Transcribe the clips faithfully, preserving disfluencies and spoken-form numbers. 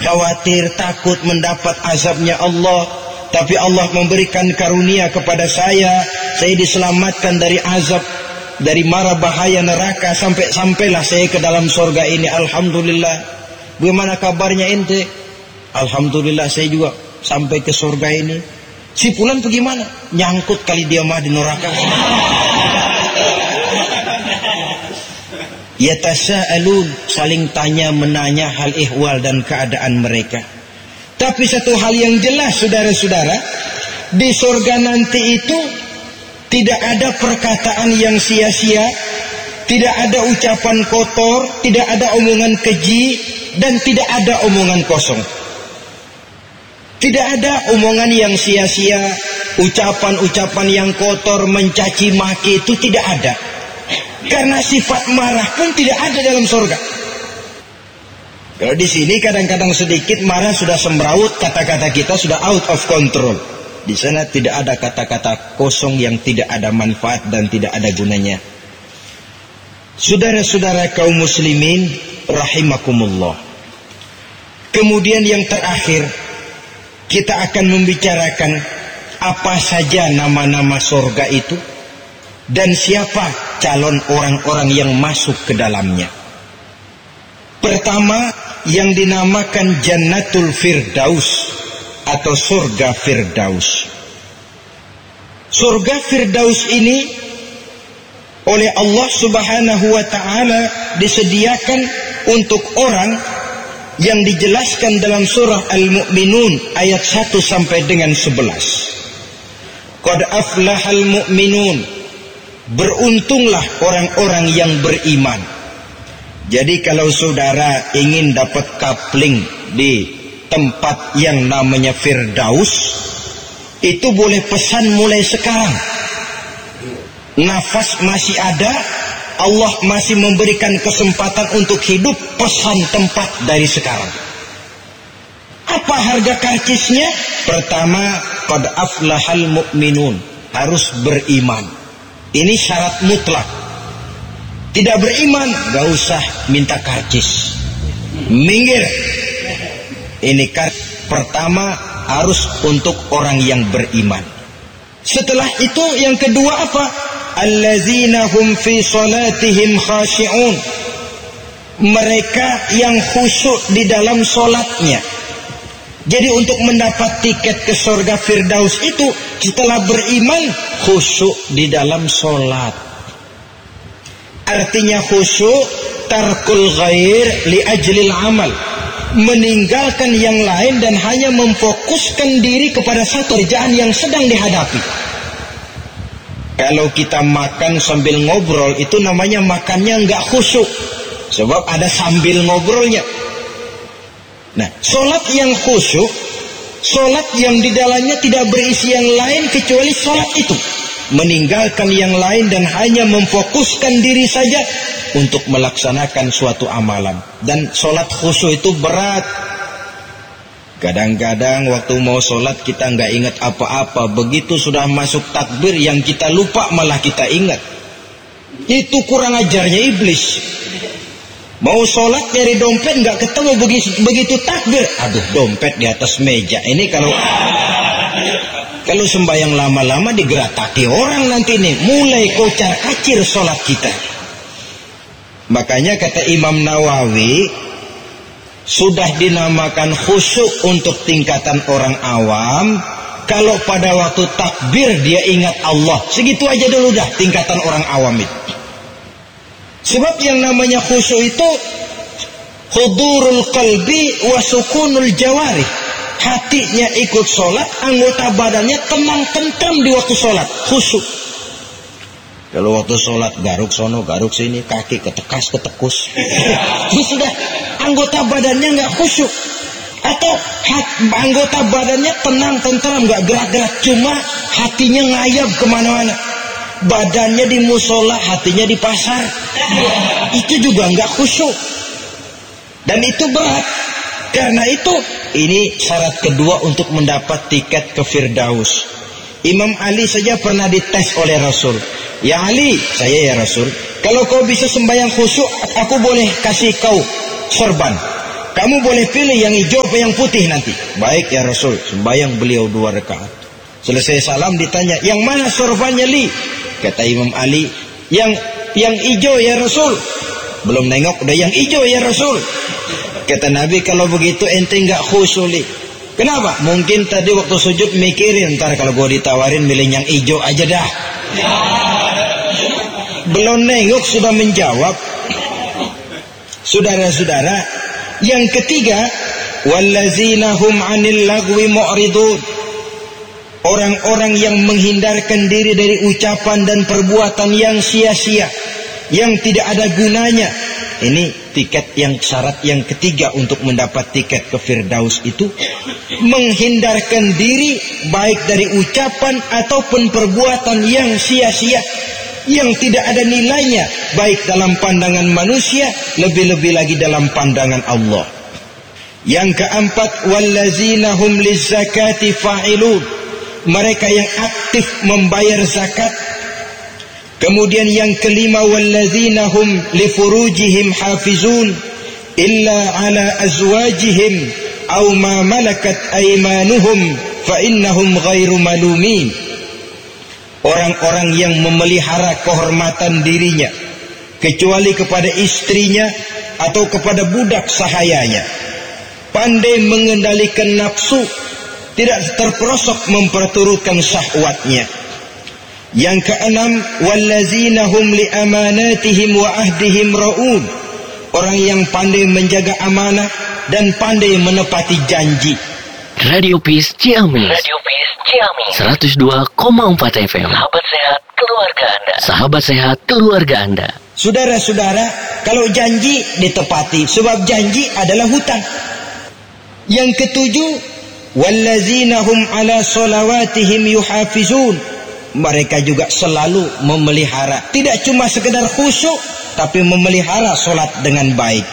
khawatir, takut mendapat azabnya Allah. Tapi Allah memberikan karunia kepada saya, saya diselamatkan dari azab, dari mara bahaya neraka, sampai-sampailah saya ke dalam surga ini. Alhamdulillah. Bagaimana kabarnya ente? Alhamdulillah saya juga sampai ke surga ini. Si Fulan bagaimana? Nyangkut kali dia mah di neraka. Yatasa'alun, saling tanya menanya hal ihwal dan keadaan mereka. Tapi satu hal yang jelas saudara-saudara, di surga nanti itu tidak ada perkataan yang sia-sia, tidak ada ucapan kotor, tidak ada omongan keji, dan tidak ada omongan kosong. Tidak ada omongan yang sia-sia, ucapan-ucapan yang kotor, mencaci maki, itu tidak ada. Karena sifat marah pun tidak ada dalam surga. Kalau di sini kadang-kadang sedikit marah sudah semrawut, kata-kata kita sudah out of control. Di sana tidak ada kata-kata kosong yang tidak ada manfaat dan tidak ada gunanya. Saudara-saudara kaum muslimin rahimakumullah. Kemudian yang terakhir, kita akan membicarakan apa saja nama-nama surga itu dan siapa calon orang-orang yang masuk ke dalamnya. Pertama, yang dinamakan Jannatul Firdaus atau surga Firdaus. Surga Firdaus ini oleh Allah Subhanahu wa taala disediakan untuk orang yang dijelaskan dalam surah Al-Mu'minun ayat satu sampai dengan sebelas. Qad aflahal mu'minun, beruntunglah orang-orang yang beriman. Jadi kalau saudara ingin dapat kapling di tempat yang namanya Firdaus, itu boleh pesan mulai sekarang. Nafas masih ada, Allah masih memberikan kesempatan untuk hidup, pesan tempat dari sekarang. Apa harga karcisnya? Pertama, qad aflahal mu'minun, harus beriman. Ini syarat mutlak. Tidak beriman, gak usah minta karcis, minggir. Ini karcis pertama harus untuk orang yang beriman. Setelah itu yang kedua apa? Allazina hum fi salatihim khashi'un, mereka yang khusyuk di dalam solatnya. Jadi untuk mendapat tiket ke surga Firdaus itu, setelah beriman khusyuk di dalam solat. Artinya khusyuk, tarkul ghair li ajlil amal, meninggalkan yang lain dan hanya memfokuskan diri kepada satu kerjaan yang sedang dihadapi. Kalau kita makan sambil ngobrol, itu namanya makannya nggak khusyuk, sebab ada sambil ngobrolnya. Nah, solat yang khusyuk, solat yang di dalamnya tidak berisi yang lain kecuali solat itu, meninggalkan yang lain dan hanya memfokuskan diri saja untuk melaksanakan suatu amalan. Dan solat khusyuk itu berat. Kadang-kadang waktu mau solat kita nggak ingat apa-apa, begitu sudah masuk takbir yang kita lupa malah kita ingat. Itu kurang ajarnya iblis. Mau sholat nyari dompet nggak ketemu, begitu, begitu takbir, aduh dompet di atas meja. Ini kalau kalau sembahyang lama-lama digerataki orang nanti nih, mulai kocar kacir sholat kita. Makanya kata Imam Nawawi, sudah dinamakan khusyuk untuk tingkatan orang awam kalau pada waktu takbir dia ingat Allah. Segitu aja dulu dah tingkatan orang awam itu. Sebab yang namanya khusyuk itu hudurul qalbi wa sukunul jawarih. Hatinya ikut sholat, anggota badannya tenang tentram di waktu sholat, khusyuk. Kalau waktu sholat garuk sono garuk sini, kaki ketekas ketekus, itu sudah anggota badannya nggak khusyuk. Atau hat, anggota badannya tenang tentram, nggak gerak-gerak, cuma hatinya ngayap kemana-mana. Badannya di musola, hatinya di pasar. Itu juga nggak khusyuk. Dan itu berat. Karena itu, ini syarat kedua untuk mendapat tiket ke Firdaus. Imam Ali saja pernah dites oleh Rasul. Ya Ali, saya ya Rasul, kalau kau bisa sembahyang khusyuk, aku boleh kasih kau sorban. Kamu boleh pilih yang hijau apa yang putih nanti. Baik ya Rasul. Sembahyang beliau dua rakaat. Selesai salam ditanya, yang mana sorbannya li? Kata Imam Ali, yang yang hijau ya Rasul. Belum nengok udah yang hijau ya Rasul. Kata Nabi, kalau begitu ente enggak khusyuk li. Kenapa? Mungkin tadi waktu sujud mikirin, ntar kalau gue ditawarin milih yang hijau aja dah. Belum nengok sudah menjawab. Saudara-saudara, yang ketiga, wallazina hum 'anil lagwi mu'ridun. Orang-orang yang menghindarkan diri dari ucapan dan perbuatan yang sia-sia, yang tidak ada gunanya. Ini tiket yang syarat yang ketiga untuk mendapat tiket ke Firdaus itu, menghindarkan diri baik dari ucapan ataupun perbuatan yang sia-sia, yang tidak ada nilainya baik dalam pandangan manusia, lebih-lebih lagi dalam pandangan Allah. Yang keempat, wallazina hum lizzakati fa'ilun. Mereka yang aktif membayar zakat. Kemudian yang kelima, wallazina hum li furujihim hafizun illa ala azwajihim aw ma malakat aymanuhum fa innahum ghairu malumin. Orang-orang yang memelihara kehormatan dirinya kecuali kepada istrinya atau kepada budak sahayanya, pandai mengendalikan nafsu, tidak terperosok memperturutkan syahwatnya. Yang keenam, wallazina hum li amanatihim wa ahdihim raun. Orang yang pandai menjaga amanah dan pandai menepati janji. Radio Peace Ciamis. Radio Peace Ciamis. seratus dua koma empat F M. Sahabat sehat keluarga Anda. Sahabat sehat keluarga Anda. Saudara-saudara, kalau janji ditepati, sebab janji adalah hutang. Yang ketujuh, wallazina hum ala salawatihim yuhafizun. Mereka juga selalu memelihara, tidak cuma sekedar khusyuk, tapi memelihara solat dengan baik.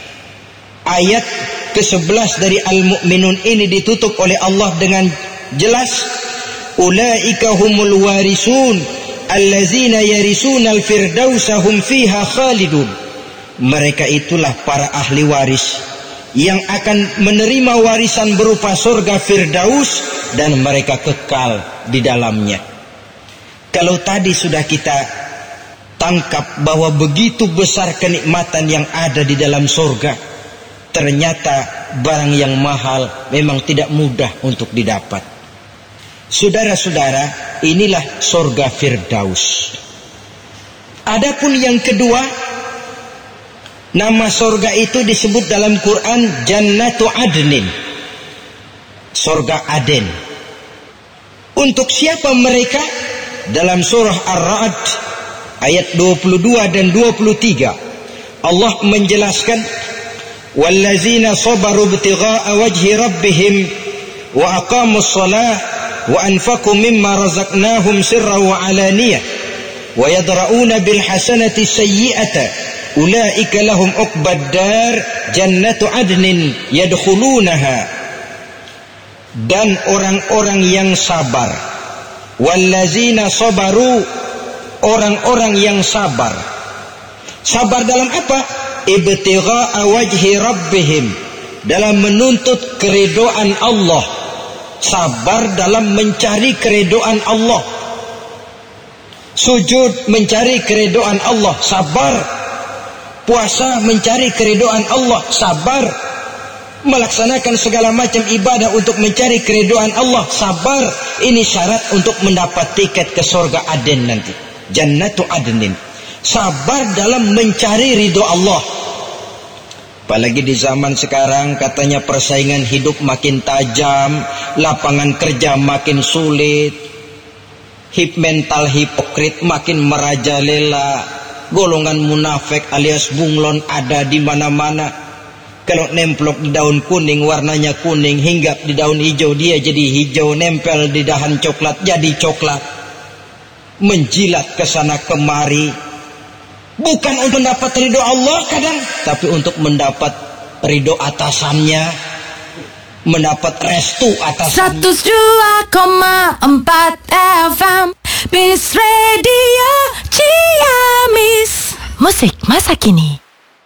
Ayat ke sebelas dari Al-Mu'minun ini ditutup oleh Allah dengan jelas, ulaika humul warisun allazina yarisuna al-firdausa hum fiha khalidun. Mereka itulah para ahli waris yang akan menerima warisan berupa surga Firdaus dan mereka kekal di dalamnya. Kalau tadi sudah kita tangkap bahwa begitu besar kenikmatan yang ada di dalam surga, ternyata barang yang mahal memang tidak mudah untuk didapat. Saudara-saudara, inilah surga Firdaus. Adapun yang kedua, nama surga itu disebut dalam Quran Jannatu Adnin, surga Aden. Untuk siapa mereka? Dalam surah Ar-Ra'd ayat dua puluh dua dan dua puluh tiga Allah menjelaskan, wallazina sabaru ibtigha'a wajhi rabbihim wa aqamus shalah wa anfaqu mimma razaqnahum sirran wa alaniyah wa yadra'una bil hasanati sayyi'ata ulaika lahum uqbad dar jannatu adnin yadkhulunaha. Dan orang-orang yang sabar, wallazina sabaru, orang-orang yang sabar. Sabar dalam apa? Ibtigha'a wajhi rabbihim, dalam menuntut keridhaan Allah. Sabar dalam mencari keridhaan Allah. Sujud mencari keridhaan Allah, sabar. Puasa mencari keridhaan Allah, sabar. Melaksanakan segala macam ibadah untuk mencari keridhaan Allah, sabar. Ini syarat untuk mendapat tiket ke surga Aden nanti, Jannatu Adnin. Sabar dalam mencari ridho Allah. Apalagi di zaman sekarang katanya persaingan hidup makin tajam, lapangan kerja makin sulit, hip mental hipokrit makin merajalela, golongan munafik alias bunglon ada di mana-mana. Kalau nemplok di daun kuning warnanya kuning, hinggap di daun hijau dia jadi hijau, nempel di dahan coklat jadi coklat. Menjilat ke sana kemari, bukan untuk mendapat ridho Allah kadang, tapi untuk mendapat ridho atasannya, mendapat restu atasannya. seratus dua koma empat F M Peace Radio Ciamis. Musik masa kini.